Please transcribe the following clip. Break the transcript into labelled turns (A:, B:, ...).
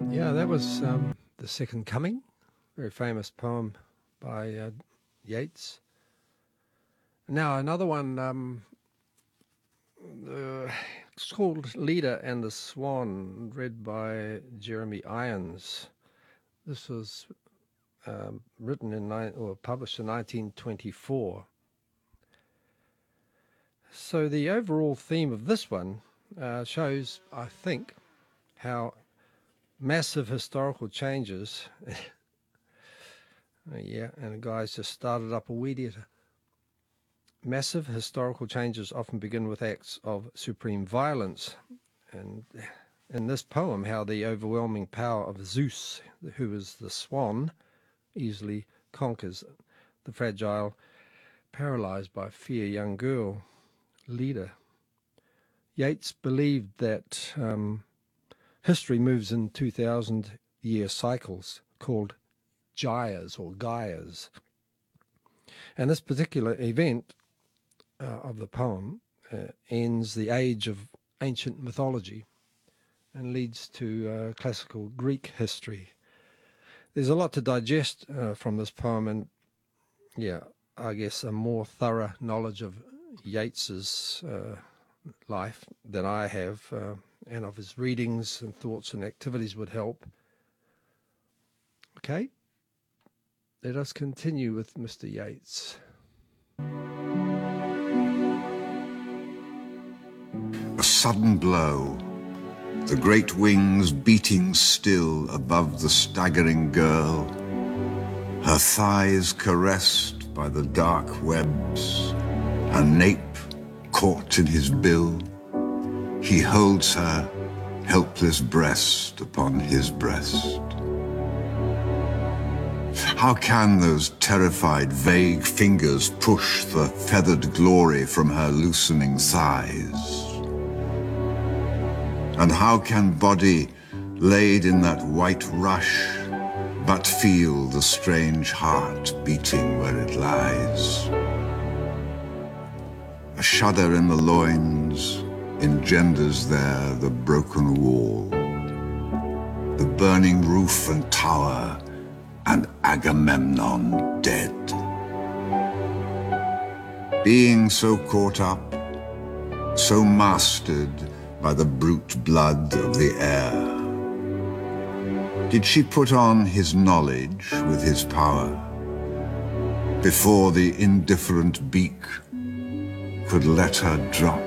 A: Yeah, that was The Second Coming, very famous poem by Yeats. Now, another one, it's called Leda and the Swan, read by Jeremy Irons. This was written or published in 1924. So the overall theme of this one shows, I think, how massive historical changes. Yeah, and a guy's just started up a weed eater. Massive historical changes often begin with acts of supreme violence. And in this poem, how the overwhelming power of Zeus, who is the swan, easily conquers the fragile, paralyzed by fear young girl, Leda. Yeats believed that history moves in 2,000-year cycles called gyres or Gaias. And this particular event of the poem ends the age of ancient mythology and leads to classical Greek history. There's a lot to digest from this poem, and yeah, I guess a more thorough knowledge of Yeats's life than I have, and of his readings and thoughts and activities would help. Okay, let us continue with Mr. Yeats.
B: A sudden blow, the great wings beating still above the staggering girl, her thighs caressed by the dark webs, her nape caught in his bill. He holds her helpless breast upon his breast. How can those terrified, vague fingers push the feathered glory from her loosening thighs? And how can body laid in that white rush but feel the strange heart beating where it lies? A shudder in the loins engenders there the broken wall, the burning roof and tower, and Agamemnon dead. Being so caught up, so mastered by the brute blood of the air, did she put on his knowledge with his power before the indifferent beak could let her drop